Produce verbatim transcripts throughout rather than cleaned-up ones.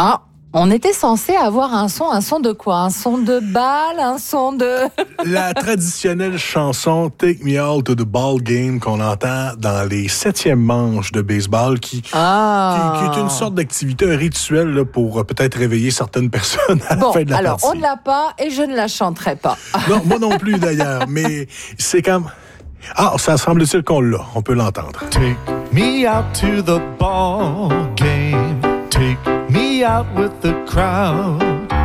Ah, on était censé avoir un son, un son de quoi? Un son de balle, un son de... La traditionnelle chanson « Take Me All to the Ball Game » qu'on entend dans les septièmes manches de baseball, qui, ah. qui, qui est une sorte d'activité, un rituel là, pour euh, peut-être réveiller certaines personnes à bon, la fin de la alors, partie. on ne l'a pas et je ne la chanterai pas. Non, moi non plus d'ailleurs, mais c'est comme... Ah, ça semble-t-il qu'on l'a, on peut l'entendre. Take me out to the ball game. Take me out with the crowd.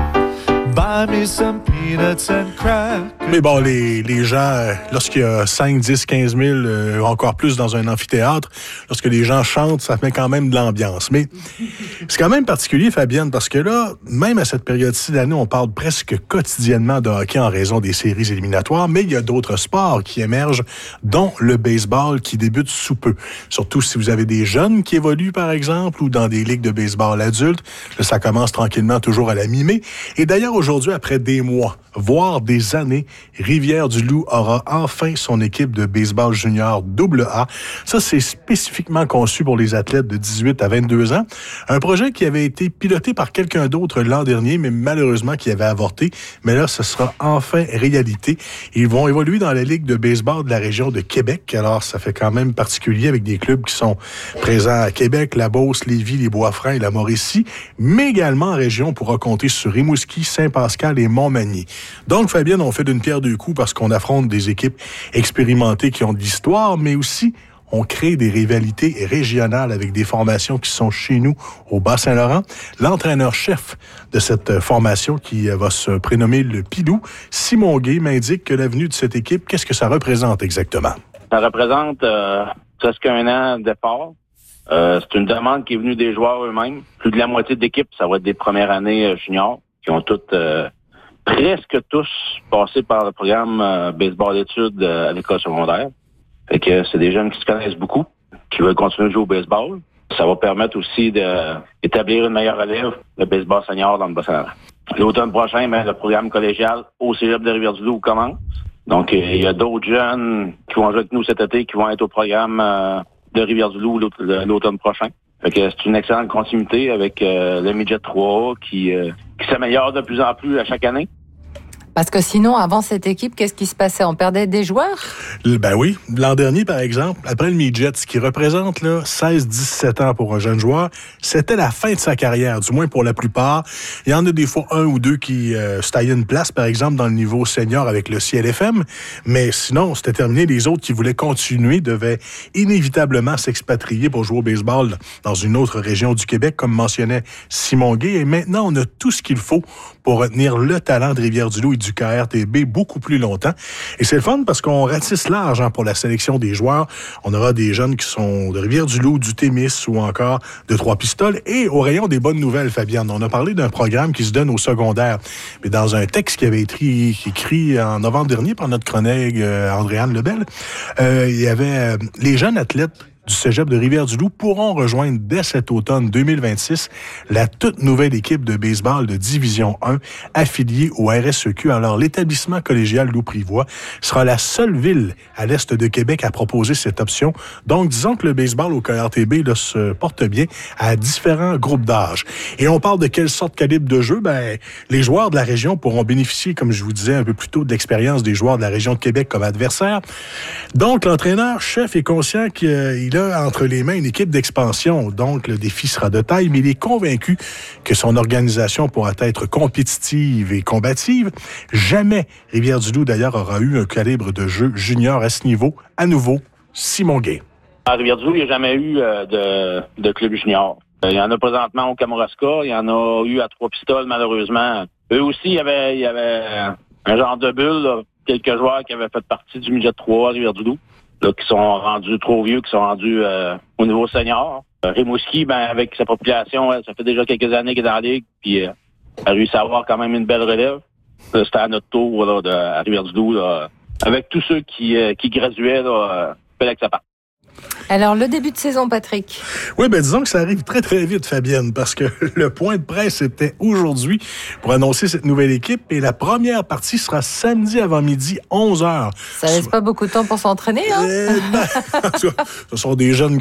Buy me some peanuts and crackers. Mais bon, les, les gens, lorsqu'il y a cinq, dix, quinze mille, euh, encore plus dans un amphithéâtre, lorsque les gens chantent, ça met quand même de l'ambiance. Mais c'est quand même particulier, Fabienne, parce que là, même à cette période-ci d'année, on parle presque quotidiennement de hockey en raison des séries éliminatoires, mais il y a d'autres sports qui émergent, dont le baseball qui débute sous peu. Surtout si vous avez des jeunes qui évoluent, par exemple, ou dans des ligues de baseball adultes. Là, ça commence tranquillement toujours à la mi-mai. Et d'ailleurs, aujourd'hui, après des mois, voire des années, Rivière-du-Loup aura enfin son équipe de baseball junior double A. Ça, c'est spécifiquement conçu pour les athlètes de dix-huit à vingt-deux ans. Un projet qui avait été piloté par quelqu'un d'autre l'an dernier, mais malheureusement qui avait avorté. Mais là, ce sera enfin réalité. Ils vont évoluer dans la Ligue de baseball de la région de Québec. Alors, ça fait quand même particulier avec des clubs qui sont présents à Québec, la Beauce, Lévis, les Bois-Francs et la Mauricie, mais également en région, on pourra compter sur Rimouski, Saint-Pascal et Montmagny. Donc, Fabienne, on fait d'une pierre deux coups parce qu'on affronte des équipes expérimentées qui ont de l'histoire, mais aussi on crée des rivalités régionales avec des formations qui sont chez nous au Bas-Saint-Laurent. L'entraîneur-chef de cette formation qui va se prénommer le Pilou, Simon Gay, m'indique que l'avenue de cette équipe, qu'est-ce que ça représente exactement? Ça représente euh, presque un an d'effort. Euh, c'est une demande qui est venue des joueurs eux-mêmes. Plus de la moitié de l'équipe, ça va être des premières années euh, juniors qui ont toutes... Euh, presque tous passés par le programme euh, baseball d'études euh, à l'école secondaire. Fait que c'est des jeunes qui se connaissent beaucoup, qui veulent continuer de jouer au baseball. Ça va permettre aussi d'établir une meilleure relève de baseball senior dans le Bas-Saint-Laurent. L'automne prochain, ben, le programme collégial au Cégep de Rivière-du-Loup commence. Donc, il y a d'autres jeunes qui vont jouer avec nous cet été qui vont être au programme euh, de Rivière-du-Loup l'automne prochain. Fait que c'est une excellente continuité avec euh, le Midget trois A qui, euh, qui s'améliore de plus en plus à chaque année. Parce que sinon, avant cette équipe, qu'est-ce qui se passait? On perdait des joueurs? Ben oui. L'an dernier, par exemple, après le Midget, ce qui représente là, seize dix-sept ans pour un jeune joueur, c'était la fin de sa carrière, du moins pour la plupart. Il y en a des fois un ou deux qui euh, se taillaient une place, par exemple, dans le niveau senior avec le C L F M, mais sinon, c'était terminé. Les autres qui voulaient continuer devaient inévitablement s'expatrier pour jouer au baseball dans une autre région du Québec, comme mentionnait Simon Gay. Et maintenant, on a tout ce qu'il faut pour retenir le talent de Rivière-du-Loup et du K R T B beaucoup plus longtemps. Et c'est le fun parce qu'on ratisse large hein, pour la sélection des joueurs. On aura des jeunes qui sont de Rivière-du-Loup, du Témis ou encore de Trois-Pistoles. Et au rayon des bonnes nouvelles, Fabienne, on a parlé d'un programme qui se donne au secondaire. Mais dans un texte qui avait été écrit en novembre dernier par notre collègue euh, Andréane Lebel, euh, il y avait euh, les jeunes athlètes du Cégep de Rivière-du-Loup pourront rejoindre dès cet automne deux mille vingt-six la toute nouvelle équipe de baseball de Division un affiliée au R S E Q. Alors, l'établissement collégial Loup-Privois sera la seule ville à l'est de Québec à proposer cette option. Donc, disons que le baseball au K R T B là, se porte bien à différents groupes d'âge. Et on parle de quelle sorte de calibre de jeu? Ben, les joueurs de la région pourront bénéficier, comme je vous disais un peu plus tôt, de l'expérience des joueurs de la région de Québec comme adversaires. Donc, l'entraîneur-chef est conscient qu'il entre les mains une équipe d'expansion. Donc, le défi sera de taille, mais il est convaincu que son organisation pourra être compétitive et combative. Jamais Rivière-du-Loup, d'ailleurs, aura eu un calibre de jeu junior à ce niveau. À nouveau, Simon Gay. À Rivière-du-Loup, il n'y a jamais eu euh, de, de club junior. Euh, il y en a présentement au Kamouraska. Il y en a eu à Trois-Pistoles, malheureusement. Eux aussi, il y avait, il y avait un genre de bulle, là, quelques joueurs qui avaient fait partie du Midget trois à Rivière-du-Loup. Là, qui sont rendus trop vieux, qui sont rendus euh, au niveau senior. Euh, Rimouski, ben, avec sa population, ouais, ça fait déjà quelques années qu'il est dans la ligue, puis euh, a réussi à avoir quand même une belle relève. Là, c'était à notre tour là, de, à Rivière-du-Loup, là, avec tous ceux qui, euh, qui graduaient, là, euh, fallait que ça parte. Alors, le début de saison, Patrick? Oui, bien, disons que ça arrive très, très vite, Fabienne, parce que le point de presse était aujourd'hui pour annoncer cette nouvelle équipe et la première partie sera samedi avant midi, onze heures. Ça laisse pas beaucoup de temps pour s'entraîner, hein? Euh, ben, ce sont des jeunes